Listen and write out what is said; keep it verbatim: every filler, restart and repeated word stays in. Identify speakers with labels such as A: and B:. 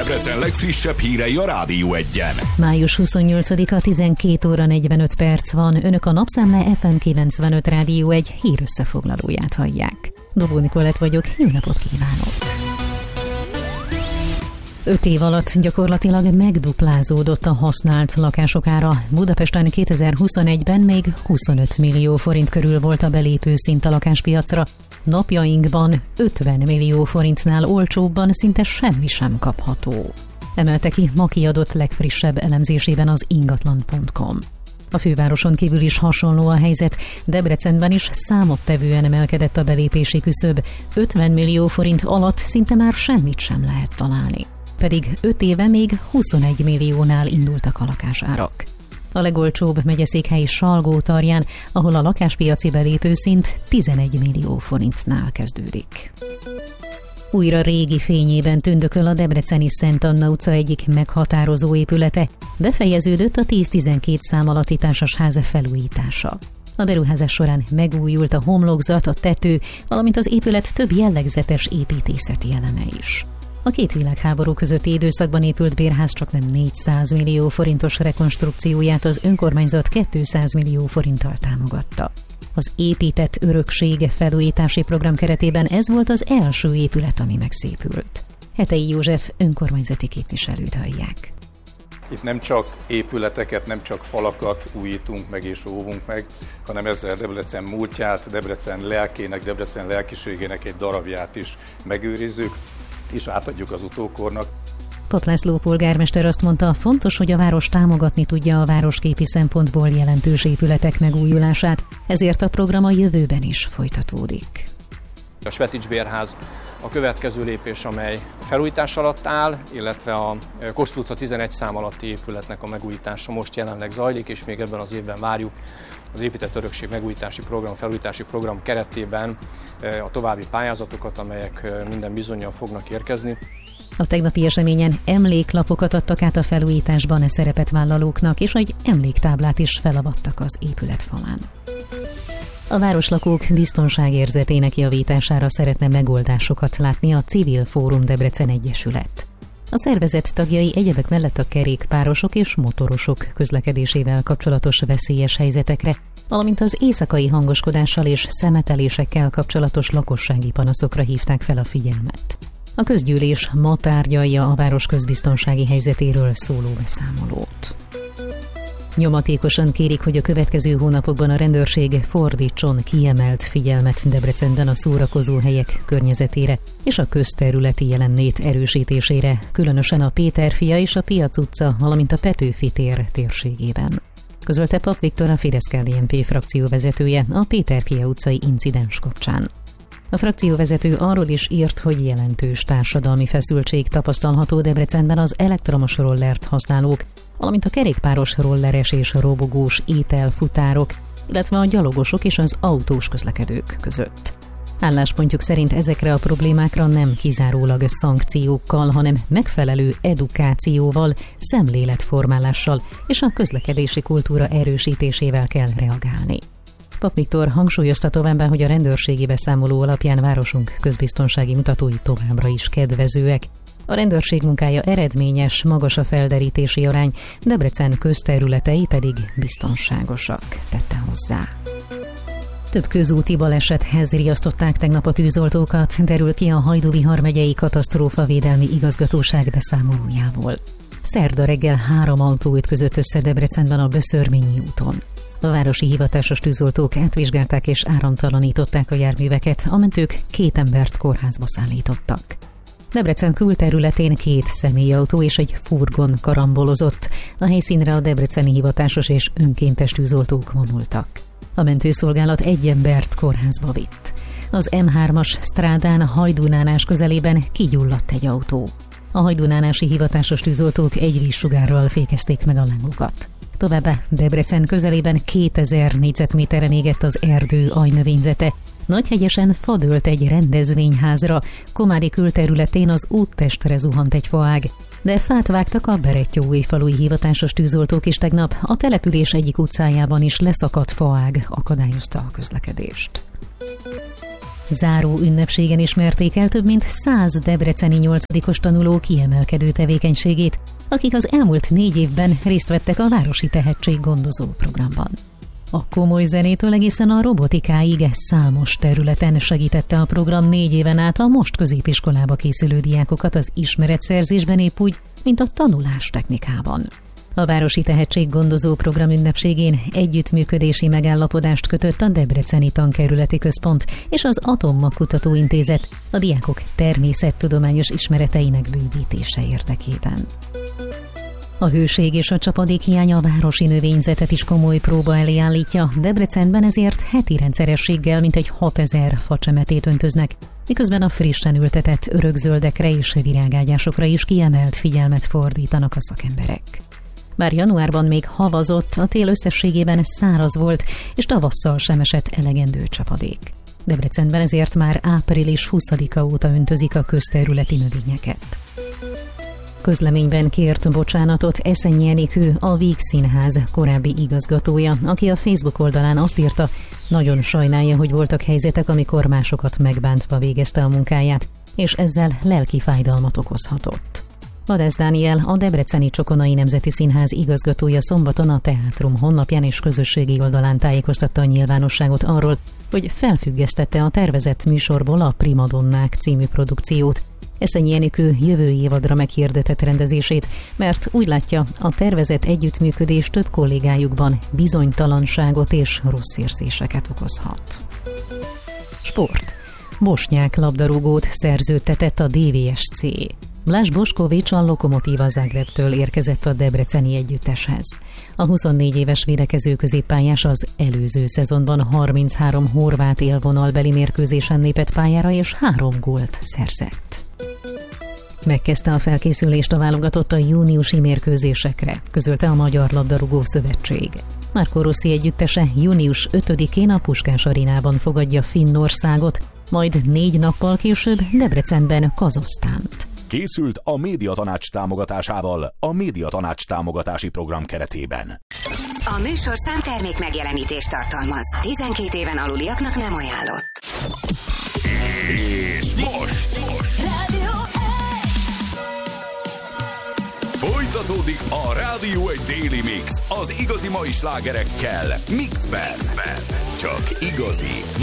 A: Debrecen legfrissebb hírei a Rádió Egyen.
B: május huszonnyolcadika, tizenkét óra negyvenöt perc van. Önök a Napszámle ef em kilencvenöt Rádió egy hírösszefoglalóját hallják. Dobó Nikolett vagyok, jó napot kívánok! Öt év alatt gyakorlatilag megduplázódott a használt lakások ára. Budapesten kétezer-huszonegyben még huszonöt millió forint körül volt a belépő szint a lakáspiacra. Napjainkban ötven millió forintnál olcsóbban szinte semmi sem kapható. Emelte ki ma kiadott legfrissebb elemzésében az ingatlan pont com. A fővároson kívül is hasonló a helyzet, Debrecenben is számottevően emelkedett a belépési küszöb, ötven millió forint alatt szinte már semmit sem lehet találni. Pedig öt éve még huszonegy milliónál indultak a lakásárak. A legolcsóbb megyeszékhelyi Salgótarján, ahol a lakáspiaci belépőszint tizenegy millió forintnál kezdődik. Újra régi fényében tündököl a debreceni Szent Anna utca egyik meghatározó épülete. Befejeződött a tíz-tizenkét szám alatti társasház felújítása. A beruházás során megújult a homlokzat, a tető, valamint az épület több jellegzetes építészeti eleme is. A két világháború közötti időszakban épült bérház csaknem négyszáz millió forintos rekonstrukcióját az önkormányzat kétszáz millió forinttal támogatta. Az épített örökség felújítási program keretében ez volt az első épület, ami megszépült. Hetei József önkormányzati képviselőt hallják.
C: Itt nem csak épületeket, nem csak falakat újítunk meg és óvunk meg, hanem ezzel Debrecen múltját, Debrecen lelkének, Debrecen lelkiségének egy darabját is megőrizzük, és átadjuk az utókornak.
B: Pap László polgármester azt mondta, fontos, hogy a város támogatni tudja a városképi szempontból jelentős épületek megújulását, ezért a program a jövőben is folytatódik.
D: A Svetics bérház a következő lépés, amely felújítás alatt áll, illetve a Kossuth utca tizenegy szám alatti épületnek a megújítása most jelenleg zajlik, és még ebben az évben várjuk az épített örökség megújítási program, felújítási program keretében a további pályázatokat, amelyek minden bizonnyal fognak érkezni.
B: A tegnapi eseményen emléklapokat adtak át a felújításban a szerepet vállalóknak, és egy emléktáblát is felavattak az épület falán. A városlakók biztonságérzetének javítására szeretne megoldásokat látni a Civil Fórum Debrecen Egyesület. A szervezet tagjai egyebek mellett a kerékpárosok és motorosok közlekedésével kapcsolatos veszélyes helyzetekre, valamint az éjszakai hangoskodással és szemetelésekkel kapcsolatos lakossági panaszokra hívták fel a figyelmet. A közgyűlés ma tárgyalja a város közbiztonsági helyzetéről szóló beszámolót. Nyomatékosan kérik, hogy a következő hónapokban a rendőrség fordítson kiemelt figyelmet Debrecenben a szórakozó helyek környezetére és a közterületi jelenlét erősítésére, különösen a Péterfia és a Piac utca, valamint a Petőfi tér térségében. Közölte Pap Viktor, a Fidesz-ká dé en pé frakcióvezetője a Péterfia utcai incidens kapcsán. A frakcióvezető arról is írt, hogy jelentős társadalmi feszültség tapasztalható Debrecenben az elektromos rollert használók, valamint a kerékpáros rolleres és robogós ételfutárok, illetve a gyalogosok és az autós közlekedők között. Álláspontjuk szerint ezekre a problémákra nem kizárólag szankciókkal, hanem megfelelő edukációval, szemléletformálással és a közlekedési kultúra erősítésével kell reagálni. Pap Viktor hangsúlyozta továbbá, hogy a rendőrségi beszámoló alapján városunk közbiztonsági mutatói továbbra is kedvezőek. A rendőrség munkája eredményes, magas a felderítési arány, Debrecen közterületei pedig biztonságosak, tette hozzá. Több közúti balesethez riasztották tegnap a tűzoltókat, derül ki a Hajdú-Bihar megyei katasztrófavédelmi igazgatóság beszámolójából. Szerda reggel három autó ütközött össze Debrecenben a Böszörményi úton. A városi hivatásos tűzoltók átvizsgálták és áramtalanították a járműveket, a mentők két embert kórházba szállítottak. Debrecen külterületén két személyautó és egy furgon karambolozott. A helyszínre a debreceni hivatásos és önkéntes tűzoltók vonultak. A mentőszolgálat egy embert kórházba vitt. Az em hármas strádán Hajdúnánás közelében kigyulladt egy autó. A hajdunánási hivatásos tűzoltók egy vízsugárral fékezték meg a lángokat. Továbbá Debrecen közelében kétezer négyzetméteren égett az erdő ajnövényzete. Nagyhegyesen fa dőlt egy rendezvényházra, Komári külterületén az úttestre zuhant egy faág, de fát vágtak a Berettyóújfalui hivatásos tűzoltók is tegnap, a település egyik utcájában is leszakadt faág akadályozta a közlekedést. Záró ünnepségen ismerték el több mint száz debreceni nyolcadikos tanuló kiemelkedő tevékenységét, akik az elmúlt négy évben részt vettek a Városi Tehetség Gondozó programban. A komoly zenétől egészen a robotikáig számos területen segítette a program négy éven át a most középiskolába készülő diákokat az ismeretszerzésben épp úgy, mint a tanulás technikában. A Városi Tehetség Gondozó program ünnepségén együttműködési megállapodást kötött a Debreceni Tankerületi Központ és az Atommag Kutatóintézet a diákok természettudományos ismereteinek bővítése érdekében. A hőség és a csapadék hiánya a városi növényzetet is komoly próba elé állítja, Debrecenben ezért heti rendszerességgel mintegy hatezer facsemetét öntöznek, miközben a frissen ültetett örökzöldekre és virágágyásokra is kiemelt figyelmet fordítanak a szakemberek. Bár januárban még havazott, a tél összességében száraz volt, és tavasszal sem esett elegendő csapadék. Debrecenben ezért már április huszadika óta öntözik a közterületi növényeket. Közleményben kért bocsánatot Eszenyi Enikő, a Víg Színház korábbi igazgatója, aki a Facebook oldalán azt írta, nagyon sajnálja, hogy voltak helyzetek, amikor másokat megbántva végezte a munkáját, és ezzel lelki fájdalmat okozhatott. Vadász Dániel, a Debreceni Csokonai Nemzeti Színház igazgatója szombaton a Teátrum honlapján és közösségi oldalán tájékoztatta a nyilvánosságot arról, hogy felfüggesztette a tervezett műsorból a Primadonnák című produkciót. Eszenyi Enikő jövő évadra meghirdetett rendezését, mert úgy látja, a tervezett együttműködés több kollégájukban bizonytalanságot és rossz érzéseket okozhat. Sport. Bosnyák labdarúgót szerződtetett a dé vé es cé. Blás Boskovics a Lokomotíva Zágrebtől érkezett a debreceni együtteshez. A huszonnégy éves védekező középpályás az előző szezonban harminchárom horvát élvonalbeli mérkőzésen lépett pályára és három gólt szerzett. Megkezdte a felkészülést a válogatott a júniusi mérkőzésekre, közölte a Magyar Labdarúgó Szövetség. Marco Rossi együttese június ötödikén a Puskás Arénában fogadja Finnországot, majd négy nappal később Debrecenben Kazahsztánt.
A: Készült a Médiatanács támogatásával a Médiatanács támogatási program keretében.
E: A műsorszám termék megjelenítést tartalmaz. tizenkét éven aluliaknak nem ajánlott.
A: És most... most.
E: Rádió
A: Folytatódik a Rádió egy Daily Mix az igazi mai slágerekkel Mixben. Csak igazi